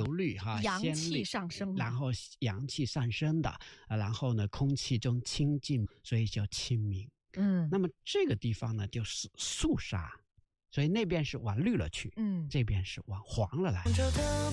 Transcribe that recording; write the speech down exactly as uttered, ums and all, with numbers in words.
绿哈， 阳鲜绿气上升， 然后阳气上升的，然后呢空气中清净，所以叫清明。 嗯， 那么这个地方呢就是肃杀，所以那边是往绿了去， 嗯， 这边是往黄了来。